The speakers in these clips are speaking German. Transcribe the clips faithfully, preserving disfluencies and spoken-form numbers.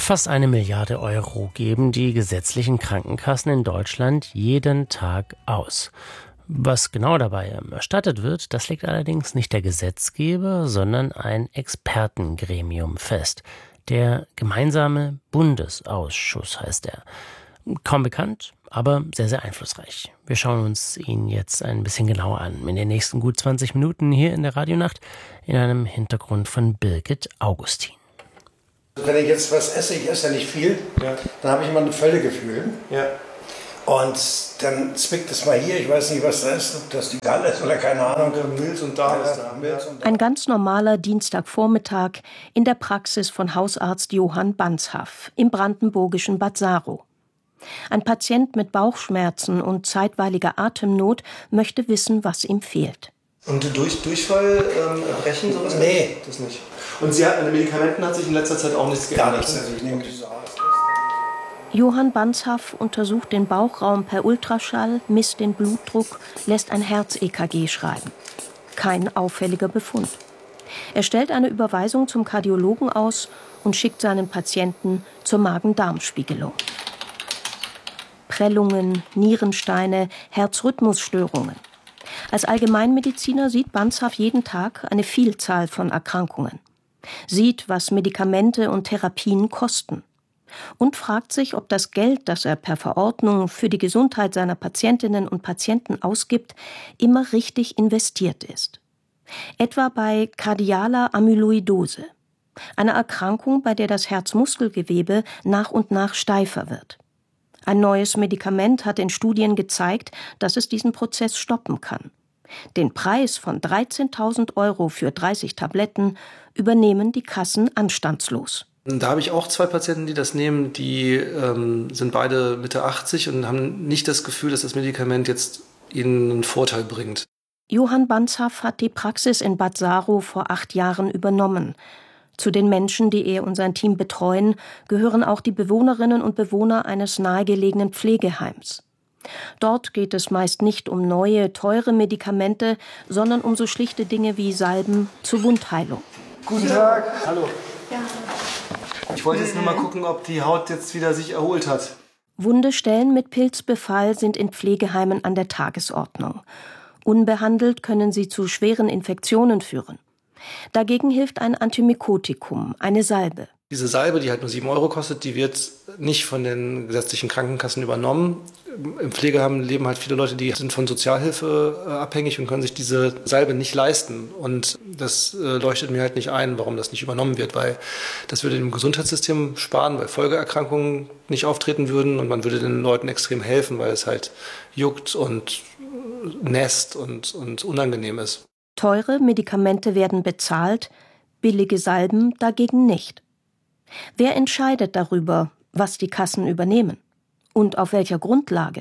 Fast eine Milliarde Euro geben die gesetzlichen Krankenkassen in Deutschland jeden Tag aus. Was genau dabei erstattet wird, das legt allerdings nicht der Gesetzgeber, sondern ein Expertengremium fest. Der gemeinsame Bundesausschuss heißt er. Kaum bekannt, aber sehr, sehr einflussreich. Wir schauen uns ihn jetzt ein bisschen genauer an. In den nächsten gut zwanzig Minuten hier in der Radionacht in einem Hintergrund von Birgit Augustin. Wenn ich jetzt was esse, ich esse ja nicht viel, ja. Dann habe ich immer ein Völlegefühl. Ja. Und dann zwickt es mal hier, ich weiß nicht, was da ist, ob das die Galle ist oder keine Ahnung. Milz und Darm ist da. Ein ganz normaler Dienstagvormittag in der Praxis von Hausarzt Johann Banzhaf im brandenburgischen Bad Saro. Ein Patient mit Bauchschmerzen und zeitweiliger Atemnot möchte wissen, was ihm fehlt. Und durch, Durchfall, ähm, Erbrechen, sowas? Nee. Das nicht. Und Sie hat, an den Medikamenten hat sich in letzter Zeit auch nichts geändert? Gar nichts. Also ich nehme diese Art. Johann Banzhaf untersucht den Bauchraum per Ultraschall, misst den Blutdruck, lässt ein Herz-E K G schreiben. Kein auffälliger Befund. Er stellt eine Überweisung zum Kardiologen aus und schickt seinen Patienten zur Magen-Darm-Spiegelung. Prellungen, Nierensteine, Herzrhythmusstörungen. Als Allgemeinmediziner sieht Banzhaf jeden Tag eine Vielzahl von Erkrankungen. Sieht, was Medikamente und Therapien kosten. Und fragt sich, ob das Geld, das er per Verordnung für die Gesundheit seiner Patientinnen und Patienten ausgibt, immer richtig investiert ist. Etwa bei kardialer Amyloidose, einer Erkrankung, bei der das Herzmuskelgewebe nach und nach steifer wird. Ein neues Medikament hat in Studien gezeigt, dass es diesen Prozess stoppen kann. Den Preis von dreizehntausend Euro für dreißig Tabletten übernehmen die Kassen anstandslos. Da habe ich auch zwei Patienten, die das nehmen, die ähm, sind beide Mitte achtzig und haben nicht das Gefühl, dass das Medikament jetzt ihnen einen Vorteil bringt. Johann Banzhaf hat die Praxis in Bad Saro vor acht Jahren übernommen. Zu den Menschen, die er und sein Team betreuen, gehören auch die Bewohnerinnen und Bewohner eines nahegelegenen Pflegeheims. Dort geht es meist nicht um neue, teure Medikamente, sondern um so schlichte Dinge wie Salben zur Wundheilung. Guten Tag. Hallo. Ja. Ich wollte jetzt nur mal gucken, ob die Haut jetzt wieder sich erholt hat. Wunde Stellen mit Pilzbefall sind in Pflegeheimen an der Tagesordnung. Unbehandelt können sie zu schweren Infektionen führen. Dagegen hilft ein Antimykotikum, eine Salbe. Diese Salbe, die halt nur sieben Euro kostet, die wird nicht von den gesetzlichen Krankenkassen übernommen. Im Pflegeheim leben halt viele Leute, die sind von Sozialhilfe äh, abhängig und können sich diese Salbe nicht leisten. Und das äh, leuchtet mir halt nicht ein, warum das nicht übernommen wird, weil das würde dem Gesundheitssystem sparen, weil Folgeerkrankungen nicht auftreten würden und man würde den Leuten extrem helfen, weil es halt juckt und nässt und, und unangenehm ist. Teure Medikamente werden bezahlt, billige Salben dagegen nicht. Wer entscheidet darüber, was die Kassen übernehmen? Und auf welcher Grundlage?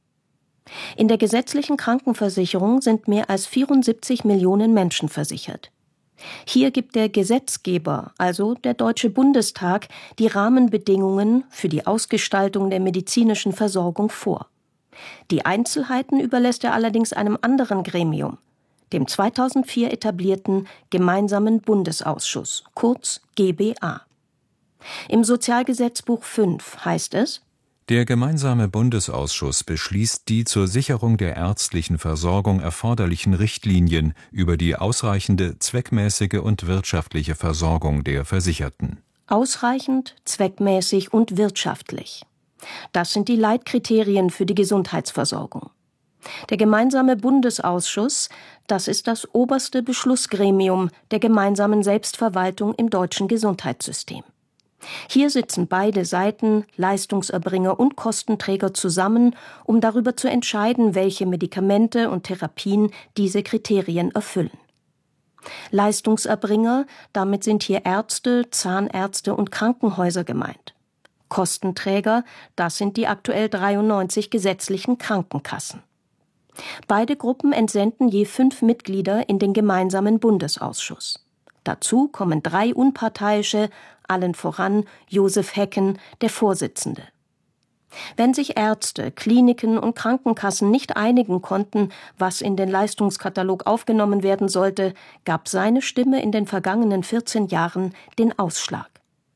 In der gesetzlichen Krankenversicherung sind mehr als vierundsiebzig Millionen Menschen versichert. Hier gibt der Gesetzgeber, also der Deutsche Bundestag, die Rahmenbedingungen für die Ausgestaltung der medizinischen Versorgung vor. Die Einzelheiten überlässt er allerdings einem anderen Gremium, dem zweitausendvier etablierten Gemeinsamen Bundesausschuss, kurz G B A. Im Sozialgesetzbuch fünf heißt es: Der Gemeinsame Bundesausschuss beschließt die zur Sicherung der ärztlichen Versorgung erforderlichen Richtlinien über die ausreichende, zweckmäßige und wirtschaftliche Versorgung der Versicherten. Ausreichend, zweckmäßig und wirtschaftlich. Das sind die Leitkriterien für die Gesundheitsversorgung. Der Gemeinsame Bundesausschuss, das ist das oberste Beschlussgremium der gemeinsamen Selbstverwaltung im deutschen Gesundheitssystem. Hier sitzen beide Seiten, Leistungserbringer und Kostenträger zusammen, um darüber zu entscheiden, welche Medikamente und Therapien diese Kriterien erfüllen. Leistungserbringer, damit sind hier Ärzte, Zahnärzte und Krankenhäuser gemeint. Kostenträger, das sind die aktuell dreiundneunzig gesetzlichen Krankenkassen. Beide Gruppen entsenden je fünf Mitglieder in den gemeinsamen Bundesausschuss. Dazu kommen drei unparteiische, allen voran Josef Hecken, der Vorsitzende. Wenn sich Ärzte, Kliniken und Krankenkassen nicht einigen konnten, was in den Leistungskatalog aufgenommen werden sollte, gab seine Stimme in den vergangenen vierzehn Jahren den Ausschlag.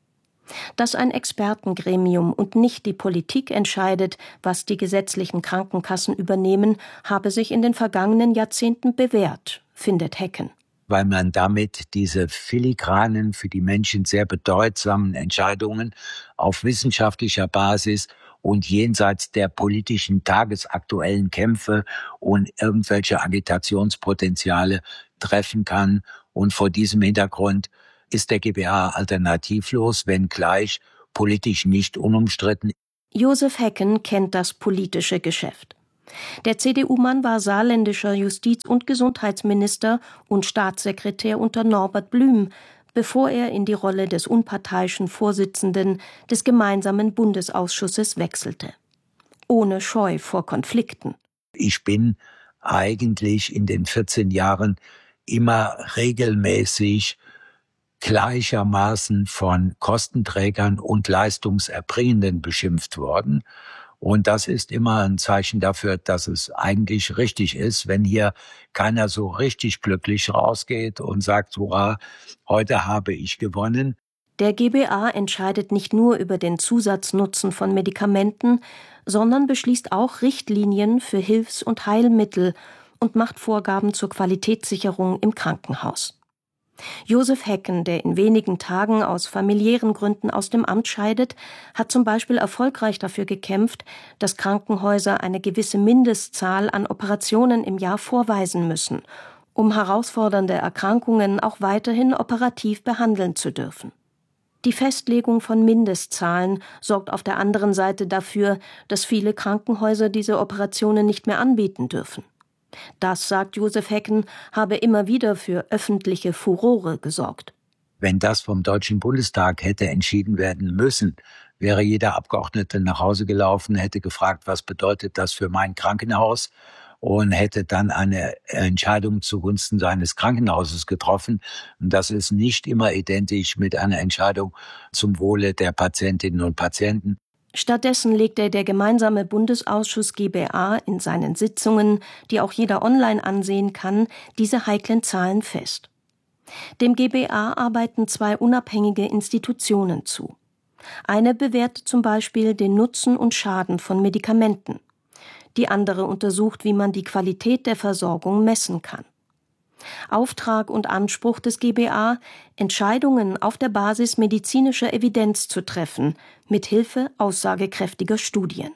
Dass ein Expertengremium und nicht die Politik entscheidet, was die gesetzlichen Krankenkassen übernehmen, habe sich in den vergangenen Jahrzehnten bewährt, findet Hecken. Weil man damit diese filigranen, für die Menschen sehr bedeutsamen Entscheidungen auf wissenschaftlicher Basis und jenseits der politischen tagesaktuellen Kämpfe und irgendwelche Agitationspotenziale treffen kann. Und vor diesem Hintergrund ist der G B A alternativlos, wenngleich politisch nicht unumstritten. Josef Hecken kennt das politische Geschäft. Der C D U-Mann war saarländischer Justiz- und Gesundheitsminister und Staatssekretär unter Norbert Blüm, bevor er in die Rolle des unparteiischen Vorsitzenden des gemeinsamen Bundesausschusses wechselte. Ohne Scheu vor Konflikten. Ich bin eigentlich in den vierzehn Jahren immer regelmäßig gleichermaßen von Kostenträgern und Leistungserbringenden beschimpft worden. Und das ist immer ein Zeichen dafür, dass es eigentlich richtig ist, wenn hier keiner so richtig glücklich rausgeht und sagt, hurra, heute habe ich gewonnen. Der G B A entscheidet nicht nur über den Zusatznutzen von Medikamenten, sondern beschließt auch Richtlinien für Hilfs- und Heilmittel und macht Vorgaben zur Qualitätssicherung im Krankenhaus. Josef Hecken, der in wenigen Tagen aus familiären Gründen aus dem Amt scheidet, hat zum Beispiel erfolgreich dafür gekämpft, dass Krankenhäuser eine gewisse Mindestzahl an Operationen im Jahr vorweisen müssen, um herausfordernde Erkrankungen auch weiterhin operativ behandeln zu dürfen. Die Festlegung von Mindestzahlen sorgt auf der anderen Seite dafür, dass viele Krankenhäuser diese Operationen nicht mehr anbieten dürfen. Das, sagt Josef Hecken, habe immer wieder für öffentliche Furore gesorgt. Wenn das vom Deutschen Bundestag hätte entschieden werden müssen, wäre jeder Abgeordnete nach Hause gelaufen, hätte gefragt, was bedeutet das für mein Krankenhaus, und hätte dann eine Entscheidung zugunsten seines Krankenhauses getroffen. Und das ist nicht immer identisch mit einer Entscheidung zum Wohle der Patientinnen und Patienten. Stattdessen legte der gemeinsame Bundesausschuss G B A in seinen Sitzungen, die auch jeder online ansehen kann, diese heiklen Zahlen fest. Dem G B A arbeiten zwei unabhängige Institutionen zu. Eine bewertet zum Beispiel den Nutzen und Schaden von Medikamenten. Die andere untersucht, wie man die Qualität der Versorgung messen kann. Auftrag und Anspruch des G B A, Entscheidungen auf der Basis medizinischer Evidenz zu treffen, mit Hilfe aussagekräftiger Studien.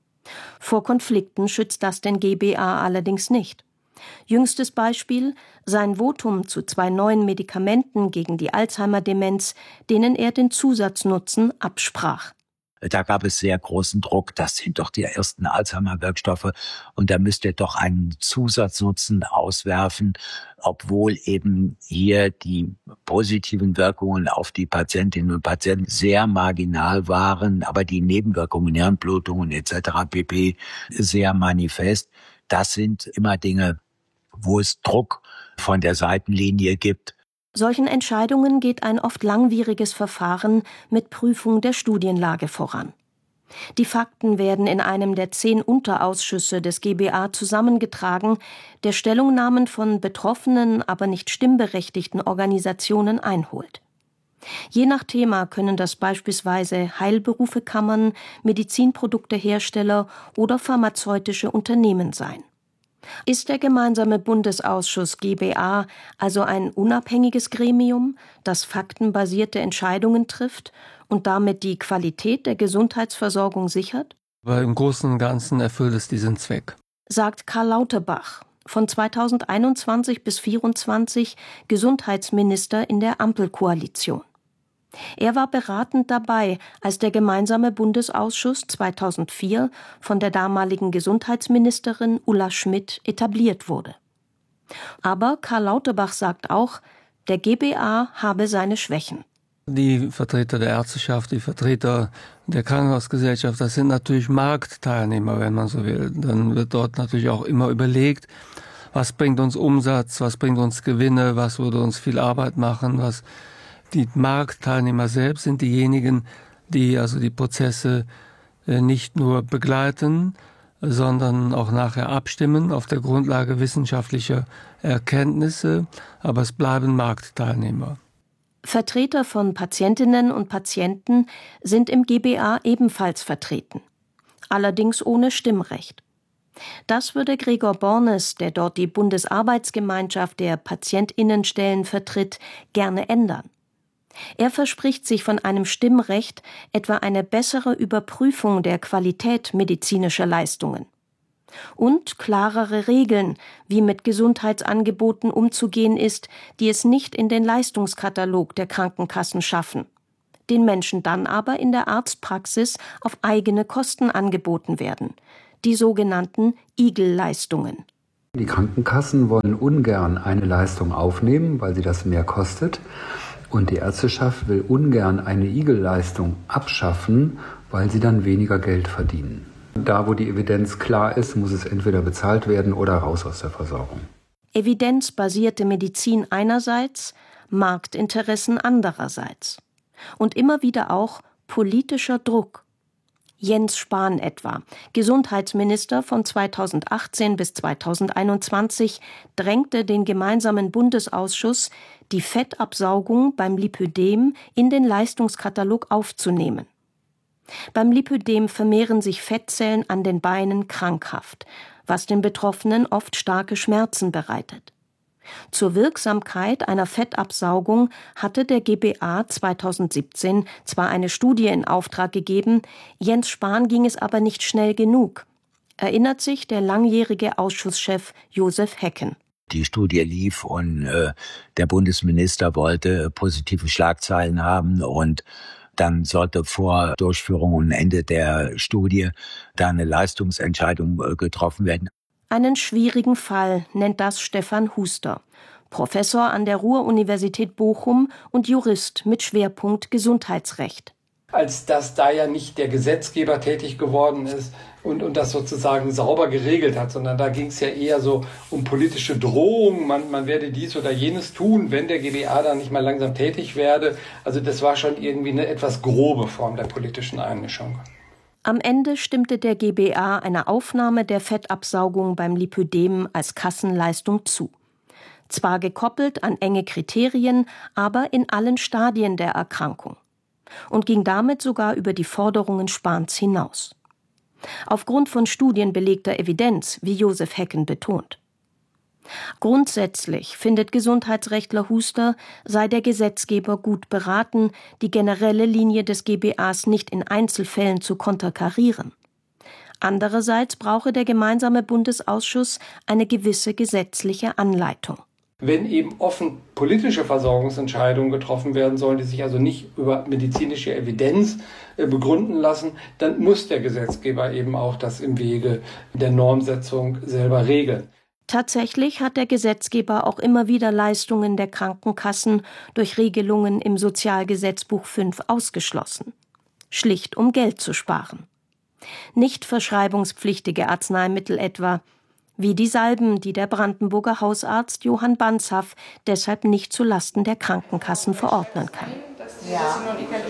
Vor Konflikten schützt das den G B A allerdings nicht. Jüngstes Beispiel: sein Votum zu zwei neuen Medikamenten gegen die Alzheimer-Demenz, denen er den Zusatznutzen absprach. Da gab es sehr großen Druck, das sind doch die ersten Alzheimer-Wirkstoffe und da müsst ihr doch einen Zusatznutzen auswerfen, obwohl eben hier die positiven Wirkungen auf die Patientinnen und Patienten sehr marginal waren, aber die Nebenwirkungen, Hirnblutungen et cetera pp. Sehr manifest. Das sind immer Dinge, wo es Druck von der Seitenlinie gibt. Solchen Entscheidungen geht ein oft langwieriges Verfahren mit Prüfung der Studienlage voran. Die Fakten werden in einem der zehn Unterausschüsse des G B A zusammengetragen, der Stellungnahmen von betroffenen, aber nicht stimmberechtigten Organisationen einholt. Je nach Thema können das beispielsweise Heilberufekammern, Medizinproduktehersteller oder pharmazeutische Unternehmen sein. Ist der gemeinsame Bundesausschuss G B A also ein unabhängiges Gremium, das faktenbasierte Entscheidungen trifft und damit die Qualität der Gesundheitsversorgung sichert? Aber im Großen und Ganzen erfüllt es diesen Zweck, sagt Karl Lauterbach, von zweitausendeinundzwanzig bis zweitausendvierundzwanzig Gesundheitsminister in der Ampelkoalition. Er war beratend dabei, als der gemeinsame Bundesausschuss zweitausendvier von der damaligen Gesundheitsministerin Ulla Schmidt etabliert wurde. Aber Karl Lauterbach sagt auch, der G B A habe seine Schwächen. Die Vertreter der Ärzteschaft, die Vertreter der Krankenhausgesellschaft, das sind natürlich Marktteilnehmer, wenn man so will. Dann wird dort natürlich auch immer überlegt, was bringt uns Umsatz, was bringt uns Gewinne, was würde uns viel Arbeit machen, was die Marktteilnehmer selbst sind diejenigen, die also die Prozesse nicht nur begleiten, sondern auch nachher abstimmen auf der Grundlage wissenschaftlicher Erkenntnisse, aber es bleiben Marktteilnehmer. Vertreter von Patientinnen und Patienten sind im G B A ebenfalls vertreten, allerdings ohne Stimmrecht. Das würde Gregor Bornes, der dort die Bundesarbeitsgemeinschaft der PatientInnenstellen vertritt, gerne ändern. Er verspricht sich von einem Stimmrecht etwa eine bessere Überprüfung der Qualität medizinischer Leistungen und klarere Regeln, wie mit Gesundheitsangeboten umzugehen ist, die es nicht in den Leistungskatalog der Krankenkassen schaffen, den Menschen dann aber in der Arztpraxis auf eigene Kosten angeboten werden, die sogenannten Igel-Leistungen. Die Krankenkassen wollen ungern eine Leistung aufnehmen, weil sie das mehr kostet. Und die Ärzteschaft will ungern eine Igel-Leistung abschaffen, weil sie dann weniger Geld verdienen. Da, wo die Evidenz klar ist, muss es entweder bezahlt werden oder raus aus der Versorgung. Evidenzbasierte Medizin einerseits, Marktinteressen andererseits. Und immer wieder auch politischer Druck. Jens Spahn etwa, Gesundheitsminister von zweitausendachtzehn bis zweitausendeinundzwanzig, drängte den gemeinsamen Bundesausschuss, die Fettabsaugung beim Lipödem in den Leistungskatalog aufzunehmen. Beim Lipödem vermehren sich Fettzellen an den Beinen krankhaft, was den Betroffenen oft starke Schmerzen bereitet. Zur Wirksamkeit einer Fettabsaugung hatte der G B A zweitausendsiebzehn zwar eine Studie in Auftrag gegeben, Jens Spahn ging es aber nicht schnell genug, erinnert sich der langjährige Ausschusschef Josef Hecken. Die Studie lief und äh, der Bundesminister wollte positive Schlagzeilen haben und dann sollte vor Durchführung und Ende der Studie da eine Leistungsentscheidung äh, getroffen werden. Einen schwierigen Fall nennt das Stefan Huster, Professor an der Ruhr-Universität Bochum und Jurist mit Schwerpunkt Gesundheitsrecht. Als dass da ja nicht der Gesetzgeber tätig geworden ist und, und das sozusagen sauber geregelt hat, sondern da ging es ja eher so um politische Drohungen, man, man werde dies oder jenes tun, wenn der G B A dann nicht mal langsam tätig werde. Also das war schon irgendwie eine etwas grobe Form der politischen Einmischung. Am Ende stimmte der G B A einer Aufnahme der Fettabsaugung beim Lipödem als Kassenleistung zu. Zwar gekoppelt an enge Kriterien, aber in allen Stadien der Erkrankung. Und ging damit sogar über die Forderungen Spahns hinaus. Aufgrund von studienbelegter Evidenz, wie Josef Hecken betont. Grundsätzlich, findet Gesundheitsrechtler Huster, sei der Gesetzgeber gut beraten, die generelle Linie des G B As nicht in Einzelfällen zu konterkarieren. Andererseits brauche der gemeinsame Bundesausschuss eine gewisse gesetzliche Anleitung. Wenn eben offen politische Versorgungsentscheidungen getroffen werden sollen, die sich also nicht über medizinische Evidenz begründen lassen, dann muss der Gesetzgeber eben auch das im Wege der Normsetzung selber regeln. Tatsächlich hat der Gesetzgeber auch immer wieder Leistungen der Krankenkassen durch Regelungen im Sozialgesetzbuch fünf ausgeschlossen. Schlicht um Geld zu sparen. Nicht verschreibungspflichtige Arzneimittel etwa, wie die Salben, die der Brandenburger Hausarzt Johann Banzhaf deshalb nicht zulasten der Krankenkassen verordnen kann. Ja.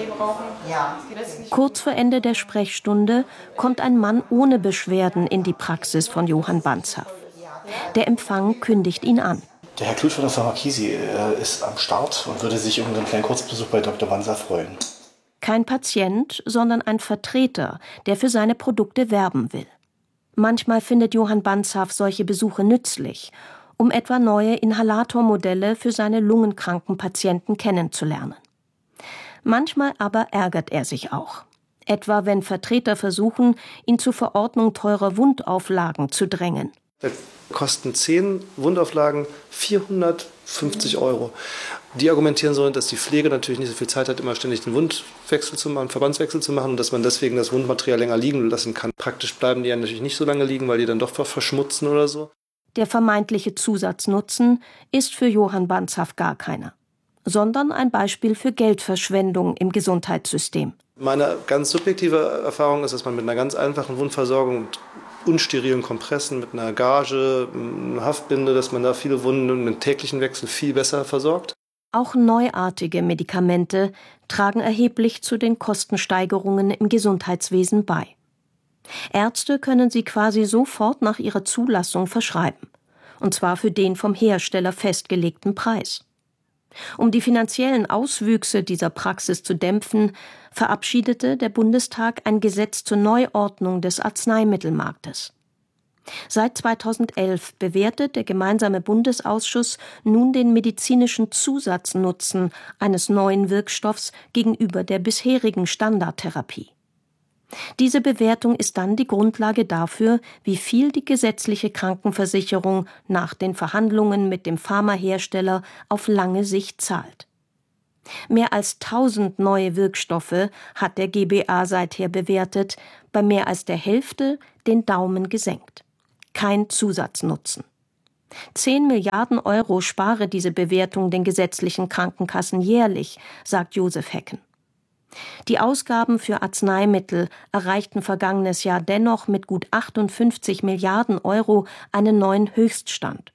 Ja. Kurz vor Ende der Sprechstunde kommt ein Mann ohne Beschwerden in die Praxis von Johann Banzhaf. Der Empfang kündigt ihn an. Der Herr Kluth von der Firma Kisi äh, ist am Start und würde sich um einen kleinen Kurzbesuch bei Doktor Banzhaf freuen. Kein Patient, sondern ein Vertreter, der für seine Produkte werben will. Manchmal findet Johann Banzhaf solche Besuche nützlich, um etwa neue Inhalatormodelle für seine lungenkranken Patienten kennenzulernen. Manchmal aber ärgert er sich auch. Etwa wenn Vertreter versuchen, ihn zur Verordnung teurer Wundauflagen zu drängen. Da kosten zehn Wundauflagen vierhundertfünfzig Euro. Die argumentieren so, dass die Pflege natürlich nicht so viel Zeit hat, immer ständig den Wundwechsel zu machen, Verbandswechsel zu machen und dass man deswegen das Wundmaterial länger liegen lassen kann. Praktisch bleiben die ja natürlich nicht so lange liegen, weil die dann doch verschmutzen oder so. Der vermeintliche Zusatznutzen ist für Johann Banzhaf gar keiner, sondern ein Beispiel für Geldverschwendung im Gesundheitssystem. Meine ganz subjektive Erfahrung ist, dass man mit einer ganz einfachen Wundversorgung und unsterilen Kompressen, mit einer Gage, einer Haftbinde, dass man da viele Wunden mit täglichen Wechsel viel besser versorgt. Auch neuartige Medikamente tragen erheblich zu den Kostensteigerungen im Gesundheitswesen bei. Ärzte können sie quasi sofort nach ihrer Zulassung verschreiben, und zwar für den vom Hersteller festgelegten Preis. Um die finanziellen Auswüchse dieser Praxis zu dämpfen, verabschiedete der Bundestag ein Gesetz zur Neuordnung des Arzneimittelmarktes. Seit zweitausendelf bewertet der gemeinsame Bundesausschuss nun den medizinischen Zusatznutzen eines neuen Wirkstoffs gegenüber der bisherigen Standardtherapie. Diese Bewertung ist dann die Grundlage dafür, wie viel die gesetzliche Krankenversicherung nach den Verhandlungen mit dem Pharmahersteller auf lange Sicht zahlt. Mehr als tausend neue Wirkstoffe hat der G B A seither bewertet, bei mehr als der Hälfte den Daumen gesenkt. Kein Zusatznutzen. Zehn Milliarden Euro spare diese Bewertung den gesetzlichen Krankenkassen jährlich, sagt Josef Hecken. Die Ausgaben für Arzneimittel erreichten vergangenes Jahr dennoch mit gut achtundfünfzig Milliarden Euro einen neuen Höchststand.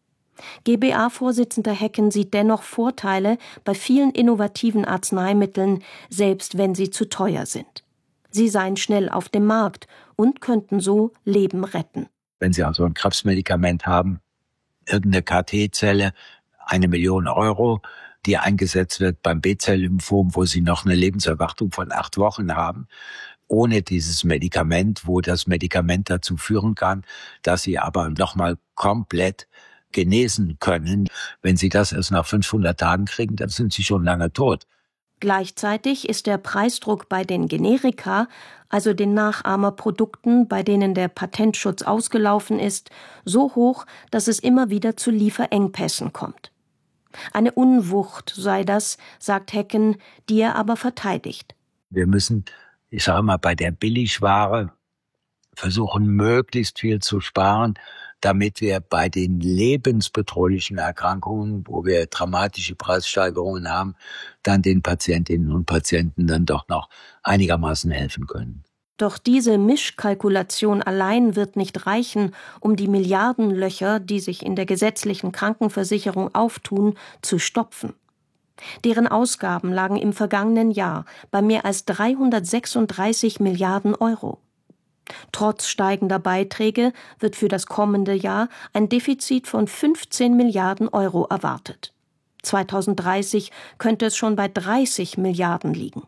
G B A-Vorsitzender Hecken sieht dennoch Vorteile bei vielen innovativen Arzneimitteln, selbst wenn sie zu teuer sind. Sie seien schnell auf dem Markt und könnten so Leben retten. Wenn Sie also ein Krebsmedikament haben, irgendeine K T-Zelle, eine Million Euro, die eingesetzt wird beim B-Zell-Lymphom, wo Sie noch eine Lebenserwartung von acht Wochen haben, ohne dieses Medikament, wo das Medikament dazu führen kann, dass Sie aber nochmal komplett genesen können. Wenn Sie das erst nach fünfhundert Tagen kriegen, dann sind Sie schon lange tot. Gleichzeitig ist der Preisdruck bei den Generika, also den Nachahmerprodukten, bei denen der Patentschutz ausgelaufen ist, so hoch, dass es immer wieder zu Lieferengpässen kommt. Eine Unwucht sei das, sagt Hecken, die er aber verteidigt. Wir müssen, ich sage mal, bei der Billigware versuchen, möglichst viel zu sparen, damit wir bei den lebensbedrohlichen Erkrankungen, wo wir dramatische Preissteigerungen haben, dann den Patientinnen und Patienten dann doch noch einigermaßen helfen können. Doch diese Mischkalkulation allein wird nicht reichen, um die Milliardenlöcher, die sich in der gesetzlichen Krankenversicherung auftun, zu stopfen. Deren Ausgaben lagen im vergangenen Jahr bei mehr als dreihundertsechsunddreißig Milliarden Euro. Trotz steigender Beiträge wird für das kommende Jahr ein Defizit von fünfzehn Milliarden Euro erwartet. zweitausenddreißig könnte es schon bei dreißig Milliarden liegen.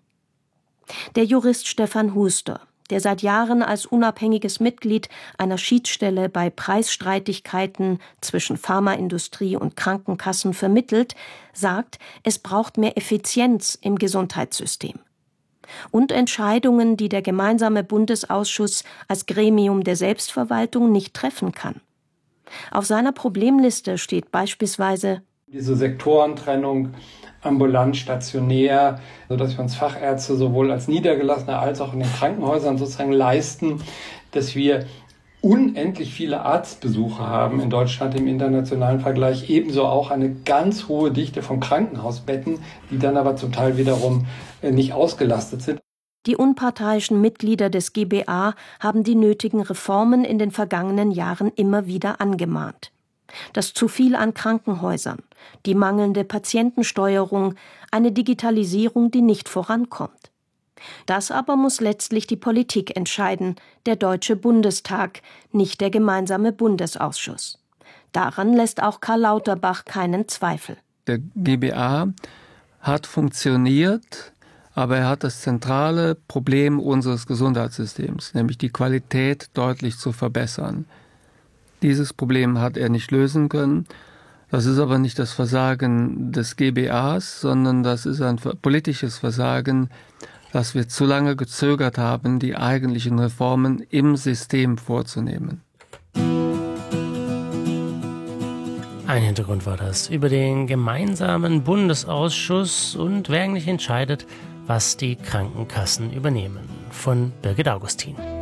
Der Jurist Stefan Huster, der seit Jahren als unabhängiges Mitglied einer Schiedsstelle bei Preisstreitigkeiten zwischen Pharmaindustrie und Krankenkassen vermittelt, sagt, es braucht mehr Effizienz im Gesundheitssystem. Und Entscheidungen, die der gemeinsame Bundesausschuss als Gremium der Selbstverwaltung nicht treffen kann. Auf seiner Problemliste steht beispielsweise diese Sektorentrennung ambulant, stationär, sodass wir uns Fachärzte sowohl als Niedergelassene als auch in den Krankenhäusern sozusagen leisten, dass wir unendlich viele Arztbesuche haben in Deutschland im internationalen Vergleich, ebenso auch eine ganz hohe Dichte von Krankenhausbetten, die dann aber zum Teil wiederum nicht ausgelastet sind. Die unparteiischen Mitglieder des G B A haben die nötigen Reformen in den vergangenen Jahren immer wieder angemahnt. Das zu viel an Krankenhäusern, die mangelnde Patientensteuerung, eine Digitalisierung, die nicht vorankommt. Das aber muss letztlich die Politik entscheiden, der Deutsche Bundestag, nicht der gemeinsame Bundesausschuss. Daran lässt auch Karl Lauterbach keinen Zweifel. Der G B A hat funktioniert, aber er hat das zentrale Problem unseres Gesundheitssystems, nämlich die Qualität deutlich zu verbessern. Dieses Problem hat er nicht lösen können. Das ist aber nicht das Versagen des G B As, sondern das ist ein politisches Versagen, dass wir zu lange gezögert haben, die eigentlichen Reformen im System vorzunehmen. Ein Hintergrund war das über den gemeinsamen Bundesausschuss und wer eigentlich entscheidet, was die Krankenkassen übernehmen. Von Birgit Augustin.